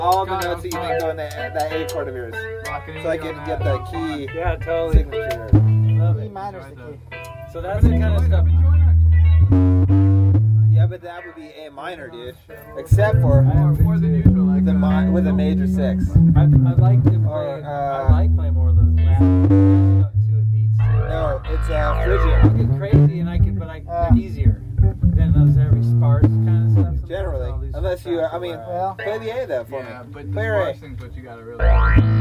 all the notes that you think go in that A chord of yours. So I can get the key signature. Love E it. minor's the key. So that's the kind of stuff. Yeah, but that would be A minor, dude. Except for More than usual, like with a major 6. I like to play. Or, I like playing more of those Latin stuff to it beats. No, it's I Phrygian. get crazy and they're easier than those every sparse kind of stuff. Generally, unless you, I mean, Well, play the A though for yeah, me. but Play your A. things what you gotta really.